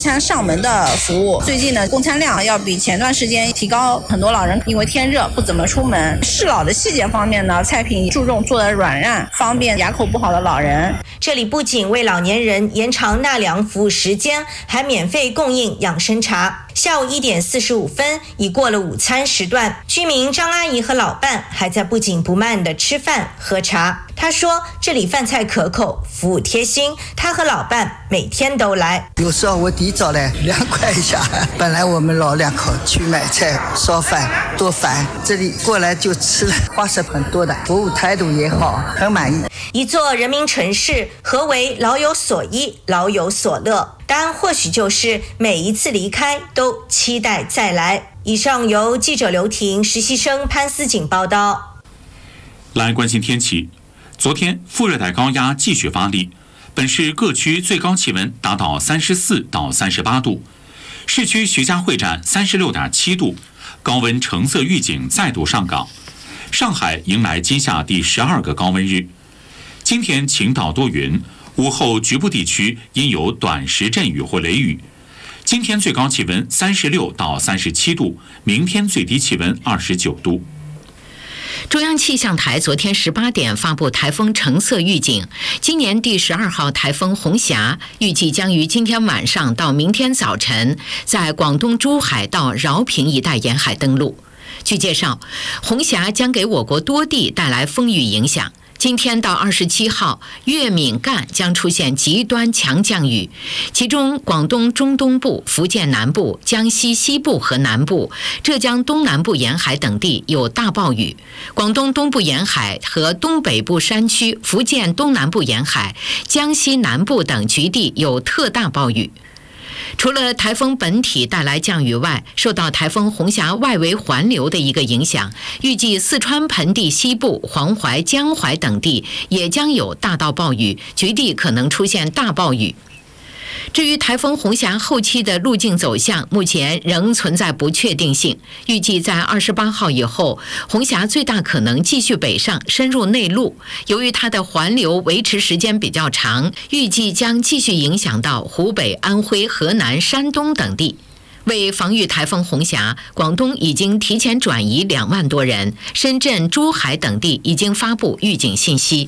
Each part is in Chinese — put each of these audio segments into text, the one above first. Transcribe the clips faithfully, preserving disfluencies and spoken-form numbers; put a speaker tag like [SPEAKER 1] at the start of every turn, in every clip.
[SPEAKER 1] 餐上门的服务，最近呢供餐量要比前段时间提高，很多老人因为天热不怎么出门。适老的细节方面呢，菜品注重做的软烂，方便牙口不好的老人。
[SPEAKER 2] 这里不仅为老年人延长纳凉服务时间，还免费供应养生茶。下午一点四十五分，已过了午餐时段，居民张阿姨和老伴还在不紧不慢地吃饭喝茶。她说这里饭菜可口，服务贴心，她和老伴每天都来。
[SPEAKER 3] 有时候我提早来凉快一下，本来我们老两口去买菜烧饭多烦，这里过来就吃了，花式很多的，服务态度也好，很满意。
[SPEAKER 2] 一座人民城市，何为老有所依，老有所乐？答案或许就是每一次离开都期待再来。以上由记者刘婷、实习生潘思锦报道。
[SPEAKER 4] 来关心天气，昨天副热带高压继续发力，本市各区最高气温达到三十四到三十八度，市区徐家汇站三十六点七度，高温橙色预警再度上岗。上海迎来今夏第十二个高温日。今天晴到多云，午后局部地区因有短时阵雨或雷雨。今天最高气温三十六到三十七度，明天最低气温二十九度。
[SPEAKER 5] 中央气象台昨天十八点发布台风橙色预警，今年第十二号台风红霞预计将于今天晚上到明天早晨在广东珠海到饶平一带沿海登陆。据介绍，红霞将给我国多地带来风雨影响。今天到二十七号，粤闽赣将出现极端强降雨，其中广东中东部、福建南部、江西西部和南部、浙江东南部沿海等地有大暴雨，广东东部沿海和东北部山区、福建东南部沿海、江西南部等局地有特大暴雨。除了台风本体带来降雨外，受到台风红霞外围环流的一个影响，预计四川盆地西部、黄淮、江淮等地也将有大到暴雨，局地可能出现大暴雨。至于台风红霞后期的路径走向，目前仍存在不确定性。预计在二十八号以后，红霞最大可能继续北上，深入内陆。由于它的环流维持时间比较长，预计将继续影响到湖北、安徽、河南、山东等地。为防御台风红霞，广东已经提前转移两万多人，深圳、珠海等地已经发布预警信息。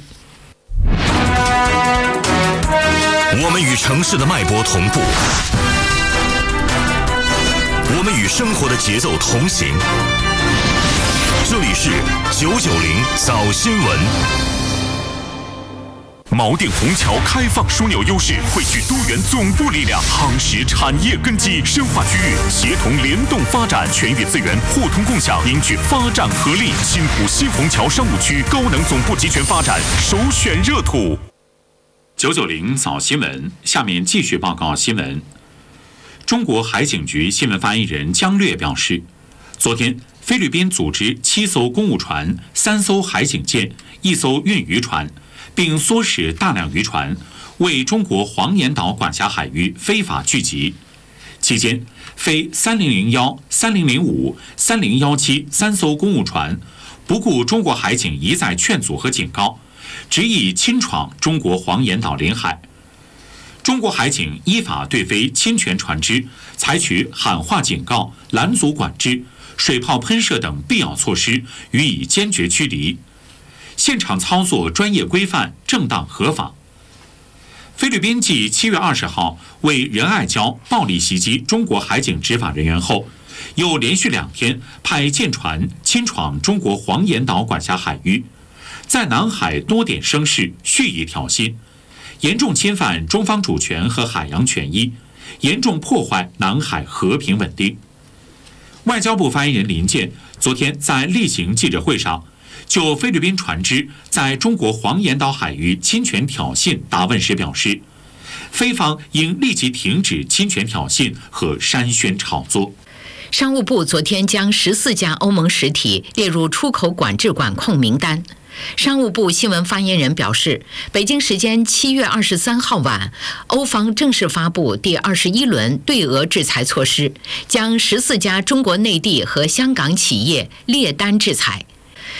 [SPEAKER 6] 我们与城市的脉搏同步，我们与生活的节奏同行。这里是九九零早新闻。锚定虹桥开放枢纽优势，汇聚多元总部力量，夯实产业根基，深化区域协同联动发展，全域资源互通共享，凝聚发展合力。新浦新虹桥商务区高能总部集权发展首选热土。
[SPEAKER 4] 九九零早新闻，下面继续报告新闻。中国海警局新闻发言人姜略表示，昨天菲律宾组织七艘公务船、三艘海警舰、一艘运渔船，并唆使大量渔船为中国黄岩岛管辖海域非法聚集。期间，菲三零零一、三零零五、三零一七三艘公务船不顾中国海警一再劝阻和警告，执意侵闯中国黄岩岛领海。中国海警依法对非侵权船只采取喊话警告、拦阻管制、水炮喷射等必要措施，予以坚决驱离。现场操作专业规范、正当合法。菲律宾继七月二十号为仁爱礁暴力袭击中国海警执法人员后，又连续两天派舰船侵闯中国黄岩岛管辖海域，在南海多点生事，蓄意挑衅，严重侵犯中方主权和海洋权益，严重破坏南海和平稳定。外交部发言人林健昨天在例行记者会上，就菲律宾船只在中国黄岩岛海域侵权挑衅答问时表示，菲方应立即停止侵权挑衅和煽宣炒作。
[SPEAKER 5] 商务部昨天将十四家欧盟实体列入出口管制管控名单。商务部新闻发言人表示，北京时间七月二十三号晚，欧方正式发布第二十一轮对俄制裁措施，将十四家中国内地和香港企业列单制裁。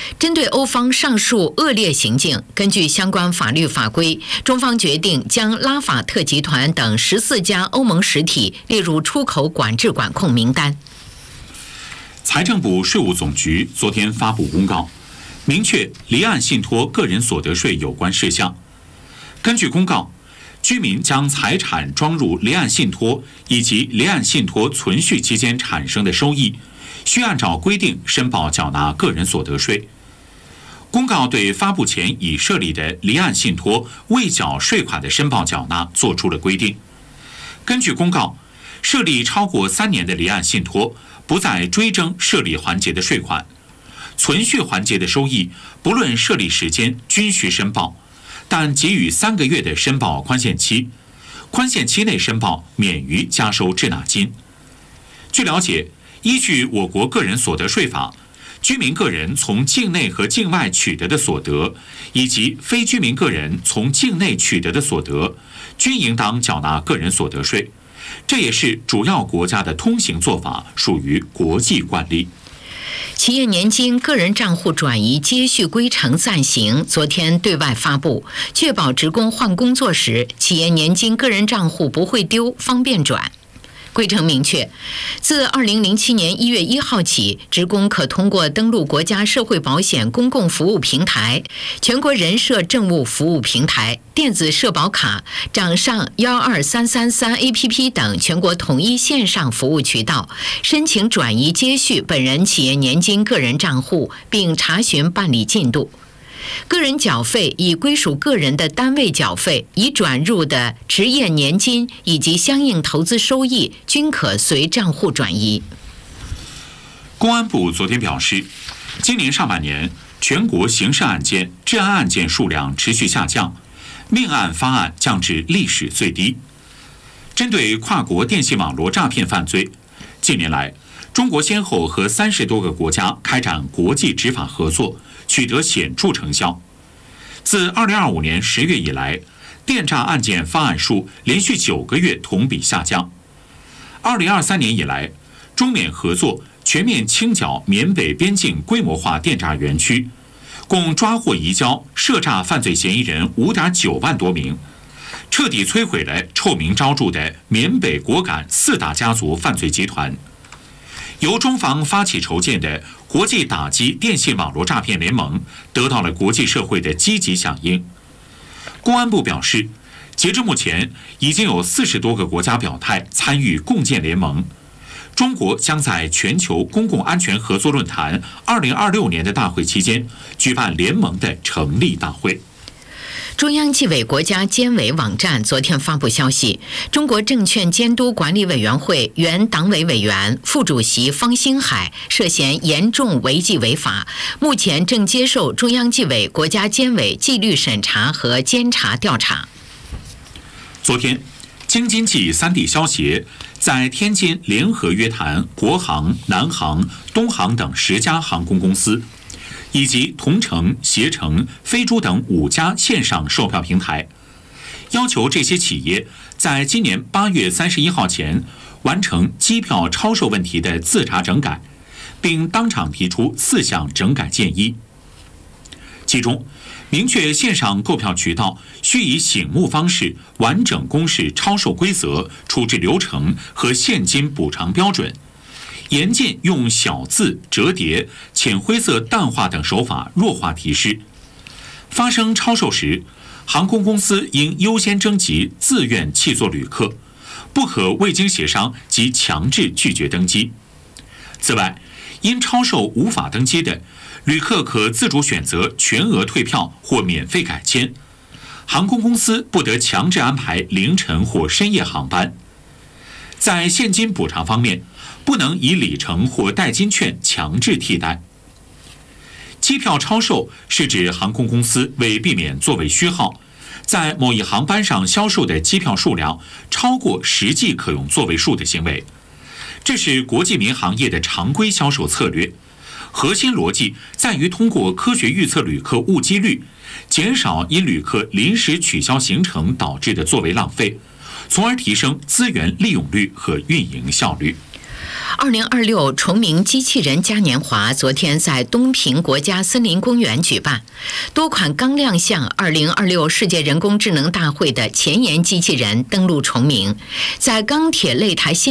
[SPEAKER 5] 针对欧方上述恶劣行径，根据相关法律法规，中方决定将拉法特集团等十四家欧盟实体列入出口管制管控名单。
[SPEAKER 4] 财政部税务总局昨天发布公告，明确离岸信托个人所得税有关事项。根据公告，居民将财产装入离岸信托以及离岸信托存续期间产生的收益，需按照规定申报缴纳个人所得税。公告对发布前已设立的离岸信托未缴税款的申报缴纳作出了规定。根据公告，设立超过三年的离岸信托不再追征设立环节的税款，存续环节的收益不论设立时间均需申报，但给予三个月的申报宽限期，宽限期内申报免于加收滞纳金。据了解，依据我国个人所得税法，居民个人从境内和境外取得的所得，以及非居民个人从境内取得的所得，均应当缴纳个人所得税。这也是主要国家的通行做法，属于国际惯例。
[SPEAKER 5] 企业年金个人账户转移接续规程暂行昨天对外发布，确保职工换工作时，企业年金个人账户不会丢，方便转。规程明确，自二零零七年一月一号起，职工可通过登录国家社会保险公共服务平台、全国人社政务服务平台、电子社保卡、掌上幺二三三三 A P P 等全国统一线上服务渠道，申请转移接续本人企业年金个人账户，并查询办理进度。个人缴费以归属个人的单位缴费，已转入的职业年金以及相应投资收益均可随账户转移。
[SPEAKER 4] 公安部昨天表示，今年上半年全国刑事案件、治安案件数量持续下降，命案发案降至历史最低。针对跨国电信网络诈骗犯罪，近年来中国先后和三十多个国家开展国际执法合作，取得显著成效。自二零二五年十月以来，电诈案件发案数连续九个月同比下降。二零二三年以来，中缅合作全面清剿缅北边境规模化电诈园区，共抓获移交涉诈犯罪嫌疑人五点九万多名，彻底摧毁了臭名昭著的缅北果敢四大家族犯罪集团。由中方发起筹建的国际打击电信网络诈骗联盟得到了国际社会的积极响应。公安部表示，截至目前，已经有四十多个国家表态参与共建联盟。中国将在全球公共安全合作论坛二零二六年的大会期间举办联盟的成立大会。
[SPEAKER 5] 中央纪委国家监委网站昨天发布消息，中国证券监督管理委员会原党委委员、副主席方星海涉嫌严重违纪违法，目前正接受中央纪委国家监委纪律审查和监察调查。
[SPEAKER 4] 昨天，京津冀三地消协在天津联合约谈国航、南航、东航等十家航空公司，以及同程、携程、飞猪等五家线上售票平台，要求这些企业在今年八月三十一号前完成机票超售问题的自查整改，并当场提出四项整改建议。其中，明确线上购票渠道需以醒目方式完整公示超售规则、处置流程和现金补偿标准，严禁用小字、折叠、浅灰色淡化等手法弱化提示。发生超售时，航空公司应优先征集自愿弃座旅客，不可未经协商即强制拒绝登机。此外，因超售无法登机的，旅客可自主选择全额退票或免费改签，航空公司不得强制安排凌晨或深夜航班。在现金补偿方面，不能以里程或代金券强制替代。机票超售是指航空公司为避免座位虚耗，在某一航班上销售的机票数量超过实际可用座位数的行为。这是国际民航业的常规销售策略，核心逻辑在于通过科学预测旅客误机率，减少因旅客临时取消行程导致的座位浪费，从而提升资源利用率和运营效率。
[SPEAKER 5] 二零二六崇明机器人嘉年华昨天在东平国家森林公园举办，多款刚亮相二零二六世界人工智能大会的前沿机器人登陆崇明，在钢铁擂台现